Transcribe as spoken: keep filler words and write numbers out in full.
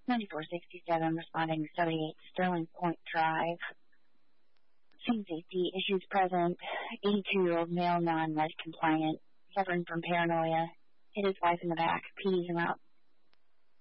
ninety-four sixty-seven responding to seventy-eight Sterling Point Drive. Scene safety issues present. eighty-two-year-old male non-med compliant, suffering from paranoia. Hit his wife in the back. P D's en route